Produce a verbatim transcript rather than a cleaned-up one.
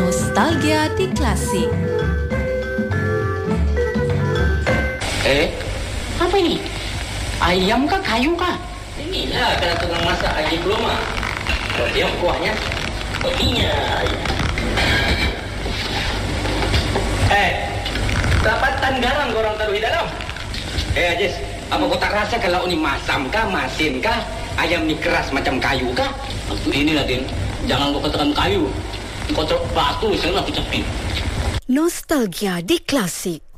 Nostalgia di Klasik. Eh, apa ini? Ayam kah, kayu kah? Inilah kalau tukang masak ayam belum ah. Kalau dia kuahnya, kopinya. Eh, dapatan garam korang taruh di dalam. Eh, Ajis, apa kau tak rasa kalau ini masam kah, masin kah, ayam ni keras macam kayu kah? Waktu ini Raden, jangan kau katakan kayu. Kau teruk batu, saya nak cepin. Nostalgia di Klasik.